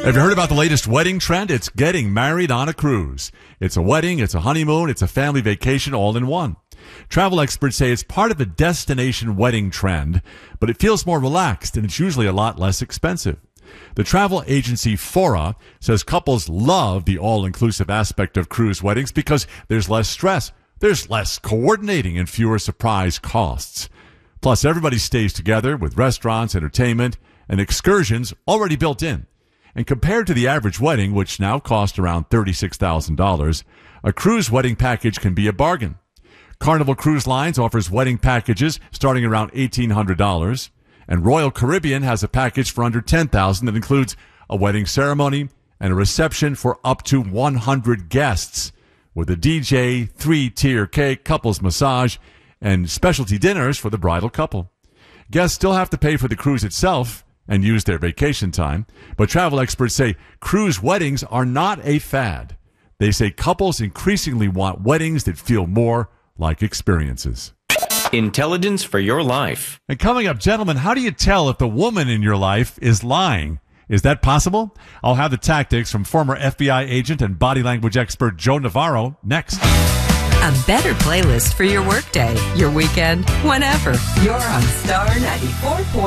Have you heard about the latest wedding trend? It's getting married on a cruise. It's a wedding, it's a honeymoon, it's a family vacation all in one. Travel experts say it's part of a destination wedding trend, but it feels more relaxed and it's usually a lot less expensive. The travel agency Fora says couples love the all-inclusive aspect of cruise weddings because there's less stress, there's less coordinating, and fewer surprise costs. Plus, everybody stays together with restaurants, entertainment, and excursions already built in. And compared to the average wedding, which now costs around $36,000, a cruise wedding package can be a bargain. Carnival Cruise Lines offers wedding packages starting around $1,800, and Royal Caribbean has a package for under $10,000 that includes a wedding ceremony and a reception for up to 100 guests, with a DJ, 3-tier cake, couples massage, and specialty dinners for the bridal couple. Guests still have to pay for the cruise itself and use their vacation time, but travel experts say cruise weddings are not a fad. They say couples increasingly want weddings that feel more like experiences. Intelligence for your life. And coming up, gentlemen, how do you tell if the woman in your life is lying? Is that possible? I'll have the tactics from former FBI agent and body language expert Joe Navarro next. A better playlist for your workday, your weekend, whenever. You're on Star 94.